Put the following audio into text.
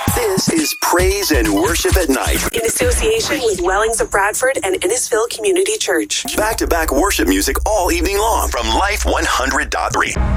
This is Praise and Worship at Night in association with Wellings of Bradford and Innisfil Community Church. Back-to-back worship music all evening long from Life 100.3.